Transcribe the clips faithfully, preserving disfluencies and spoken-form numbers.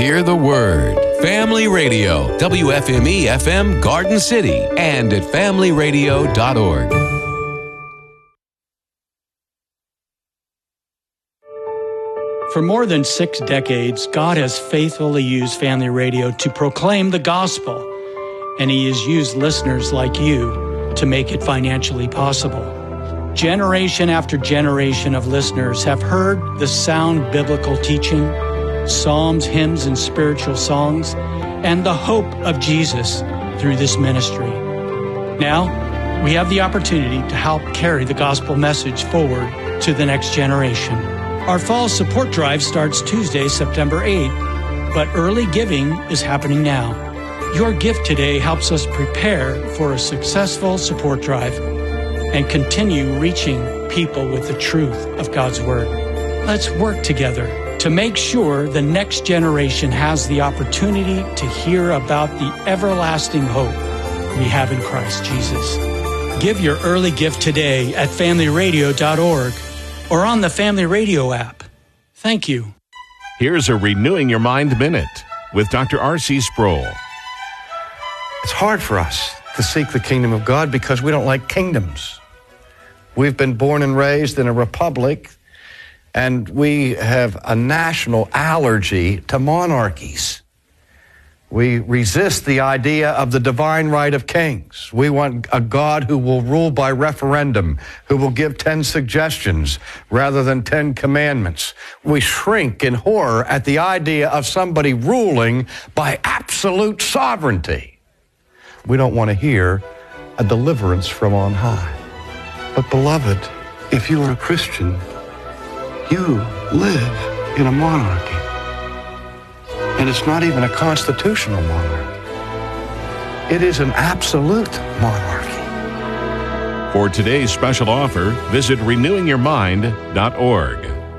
hear the word. Family Radio, W F M E F M Garden City, and at family radio dot org. For more than six decades, God has faithfully used Family Radio to proclaim the gospel, and He has used listeners like you to make it financially possible. Generation after generation of listeners have heard the sound biblical teaching, psalms, hymns, and spiritual songs, and the hope of Jesus through this ministry. Now, we have the opportunity to help carry the gospel message forward to the next generation. Our fall support drive starts Tuesday, September eighth, but early giving is happening now. Your gift today helps us prepare for a successful support drive and continue reaching people with the truth of God's Word. Let's work together to make sure the next generation has the opportunity to hear about the everlasting hope we have in Christ Jesus. Give your early gift today at family radio dot org or on the Family Radio app. Thank you. Here's a Renewing Your Mind Minute with Doctor R C Sproul. It's hard for us to seek the kingdom of God because we don't like kingdoms. We've been born and raised in a republic, and we have a national allergy to monarchies. We resist the idea of the divine right of kings. We want a God who will rule by referendum, who will give ten suggestions rather than ten commandments. We shrink in horror at the idea of somebody ruling by absolute sovereignty. We don't want to hear a deliverance from on high. But beloved, if you are a Christian, you live in a monarchy. And it's not even a constitutional monarchy. It is an absolute monarchy. For today's special offer, visit renewing your mind dot org.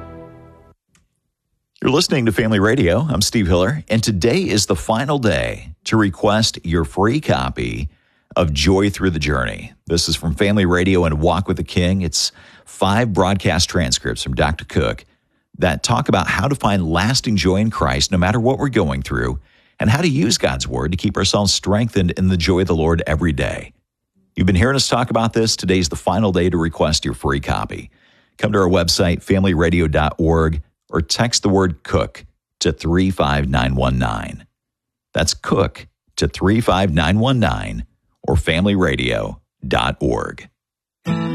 You're listening to Family Radio. I'm Steve Hiller, and today is the final day to request your free copy of Joy Through the Journey. This is from Family Radio and Walk with the King. It's five broadcast transcripts from Doctor Cook that talk about how to find lasting joy in Christ no matter what we're going through, and how to use God's Word to keep ourselves strengthened in the joy of the Lord every day. You've been hearing us talk about this. Today's the final day to request your free copy. Come to our website, family radio dot org, or text the word COOK to three five nine one nine. That's COOK to three five nine one nine, or family radio dot org.